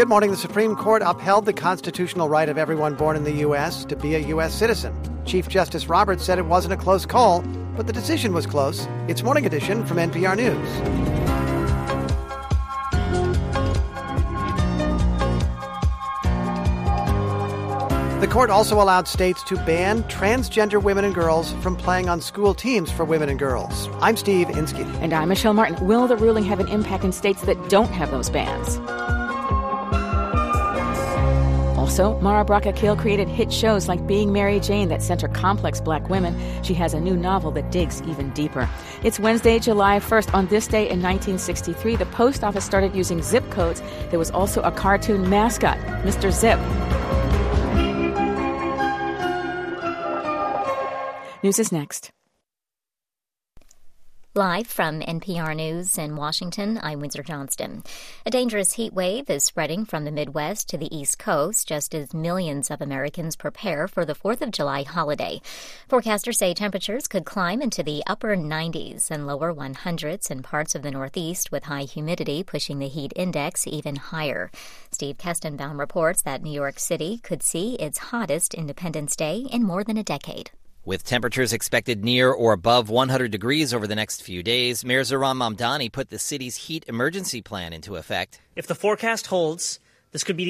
Good morning. The Supreme Court upheld the constitutional right of everyone born in the U.S. to be a U.S. citizen. Chief Justice Roberts said it wasn't a close call, but the decision was close. It's Morning Edition from NPR News. The court also allowed states to ban transgender women and girls from playing on school teams for women and girls. I'm Steve Inskeep. And I'm Michelle Martin. Will the ruling have an impact in states that don't have those bans? Also, Mara Braca Keel created hit shows like Being Mary Jane that center complex black women. She has a new novel that digs even deeper. It's Wednesday, July 1st. On this day in 1963, the post office started using zip codes. There was also a cartoon mascot, Mr. Zip. News is next. Live from NPR News in Washington, I'm Windsor Johnston. A dangerous heat wave is spreading from the Midwest to the East Coast just as millions of Americans prepare for the 4th of July holiday. Forecasters say temperatures could climb into the upper 90s and lower 100s in parts of the Northeast, with high humidity pushing the heat index even higher. Steve Kestenbaum reports that New York City could see its hottest Independence Day in more than a decade. With temperatures expected near or above 100 degrees over the next few days, Mayor Zohran Mamdani put the city's heat emergency plan into effect. If the forecast holds, this could be